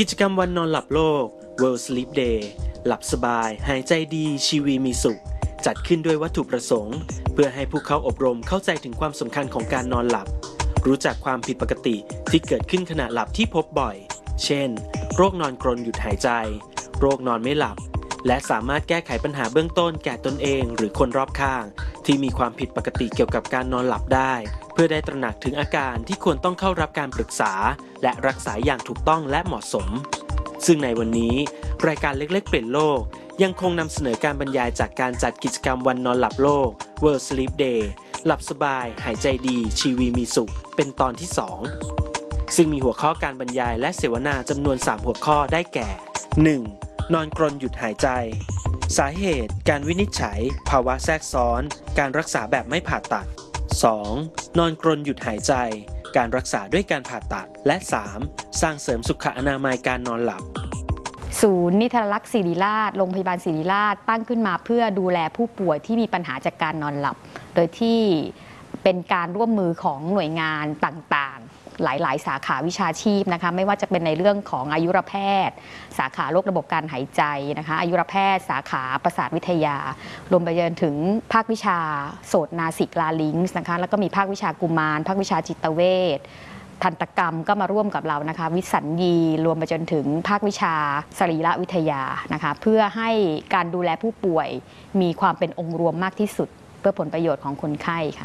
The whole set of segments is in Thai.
กิจกรรมวันนอนหลับโลก World Sleep Day หลับสบายหายใจดีชีวีมีสุขจัดขึ้นด้วยวัตถุประสงค์เพื่อให้ผู้เข้าอบรมเข้าใจถึงความสำคัญของการนอนหลับรู้จักความผิดปกติที่เกิดขึ้นขณะหลับที่พบบ่อยเช่นโรคนอนกรนหยุดหายใจโรคนอนไม่หลับและสามารถแก้ไขปัญหาเบื้องต้นแก่ตนเองหรือคนรอบข้างที่มีความผิดปกติเกี่ยวกับการนอนหลับได้เพื่อได้ตระหนักถึงอาการที่ควรต้องเข้ารับการปรึกษาและรักษาอย่างถูกต้องและเหมาะสมซึ่งในวันนี้รายการเล็กๆเปลี่ยนโลกยังคงนำเสนอการบรรยายจากการจัดกิจกรรมวันนอนหลับโลก World Sleep Day หลับสบายหายใจดีชีวีมีสุขเป็นตอนที่2ซึ่งมีหัวข้อการบรรยายและเสวนาจำนวน3หัวข้อได้แก่ 1. นอนกรนหยุดหายใจสาเหตุการวินิจฉัยภาวะแทรกซ้อนการรักษาแบบไม่ผ่าตัด 2. นอนกรนหยุดหายใจการรักษาด้วยการผ่าตัดและ 3. สร้างเสริมสุขอนามัยการนอนหลับศูนย์นิทรรลักษณ์ศิริราชโรงพยาบาลศิริราชตั้งขึ้นมาเพื่อดูแลผู้ป่วยที่มีปัญหาจากการนอนหลับโดยที่เป็นการร่วมมือของหน่วยงานต่างๆหลายๆสาขาวิชาชีพนะคะไม่ว่าจะเป็นในเรื่องของอายุรแพทย์สาขาโรคระบบการหายใจนะคะอายุรแพทย์สาขาประสาทวิทยารวมไปจนถึงภาควิชาโสตนาสิกลาลิงส์นะคะแล้วก็มีภาควิชากุมารภาควิชาจิตเวชทันตกรรมก็มาร่วมกับเรานะคะวิสัญญีรวมไปจนถึงภาควิชาสรีรวิทยานะคะเพื่อให้การดูแลผู้ป่วยมีความเป็นองค์รวมมากที่สุดเพื่อผลประโยชน์ของคนไข้ค่ะ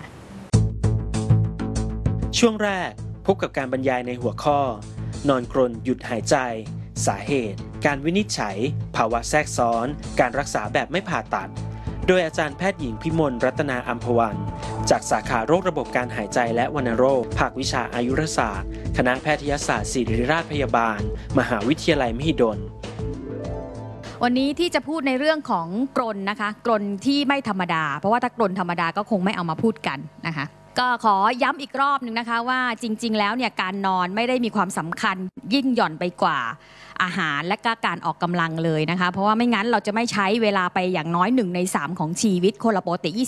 ช่วงแรกพบกับการบรรยายในหัวข้อนอนกรนหยุดหายใจสาเหตุการวินิจฉัยภาวะแทรกซ้อนการรักษาแบบไม่ผ่าตัดโดยอาจารย์แพทย์หญิงพิมลรัตนาอัมพวันจากสาขาโรคระบบการหายใจและวัณโรคภาควิชาอายุรศาสตร์คณะแพทยศาสตร์ศิริราชพยาบาลมหาวิทยาลัยมหิดลวันนี้ที่จะพูดในเรื่องของกรนนะคะกรนที่ไม่ธรรมดาเพราะว่าถ้ากรนธรรมดาก็คงไม่เอามาพูดกันนะคะก็ขอย้ำอีกรอบหนึ่งนะคะว่าจริงๆแล้วเนี่ยการนอนไม่ได้มีความสำคัญยิ่งหย่อนไปกว่าอาหารและก็การออกกำลังเลยนะคะเพราะว่าไม่งั้นเราจะไม่ใช้เวลาไปอย่างน้อย1 ใน 3ของชีวิตคนละปกติ